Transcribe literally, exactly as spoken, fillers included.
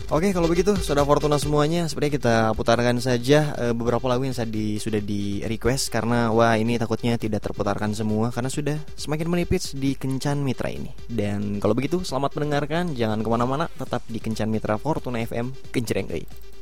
Oke, kalau begitu Soda Fortuna semuanya, sepertinya kita putarkan saja uh, beberapa lagu yang di, sudah di request. Karena wah ini takutnya tidak terputarkan semua karena sudah semakin menipis di Kencan Mitra ini. Dan kalau begitu selamat mendengarkan, jangan kemana-mana, tetap di Kencan Mitra Fortuna F M, Kencreng euy.